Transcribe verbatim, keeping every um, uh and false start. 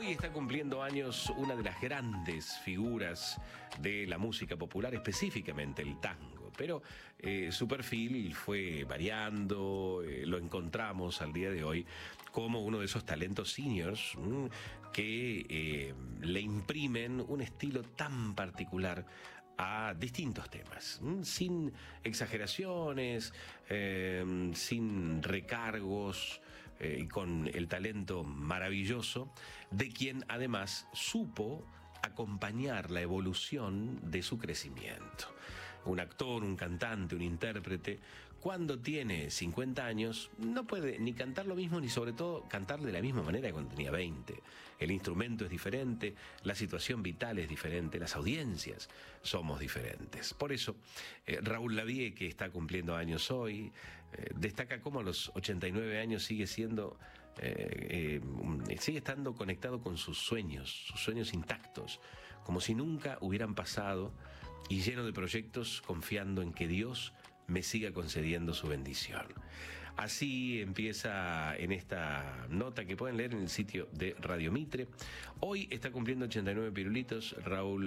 Hoy está cumpliendo años una de las grandes figuras de la música popular, específicamente el tango. Pero eh, su perfil fue variando, eh, lo encontramos al día de hoy como uno de esos talentos seniors mmm, que eh, le imprimen un estilo tan particular a distintos temas, sin exageraciones, eh, sin recargos, eh, y con el talento maravilloso de quien además supo acompañar la evolución de su crecimiento. Un actor, un cantante, un intérprete, cuando tiene cincuenta años, no puede ni cantar lo mismo, ni sobre todo cantar de la misma manera que cuando tenía veinte. El instrumento es diferente, la situación vital es diferente, las audiencias somos diferentes. Por eso, eh, Raúl Lavie, que está cumpliendo años hoy, eh, destaca cómo a los ochenta y nueve años sigue siendo, eh, eh, sigue estando conectado con sus sueños, sus sueños intactos, como si nunca hubieran pasado, y lleno de proyectos, confiando en que Dios me siga concediendo su bendición. Así empieza en esta nota que pueden leer en el sitio de Radio Mitre. Hoy está cumpliendo ochenta y nueve pirulitos Raúl